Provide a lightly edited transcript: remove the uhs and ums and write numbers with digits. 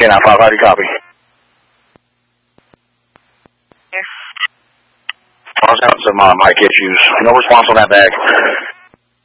K95, how do you copy? I was having some mic issues. No response on that bag.